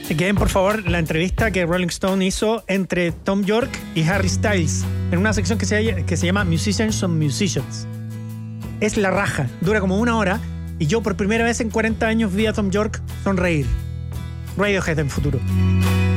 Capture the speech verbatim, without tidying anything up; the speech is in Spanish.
Que ven, por favor, la entrevista que Rolling Stone hizo entre Tom York y Harry Styles en una sección que se, que se llama Musicians on Musicians. Es la raja, dura como una hora, y yo por primera vez en cuarenta años vi a Tom York sonreír. Radiohead en futuro.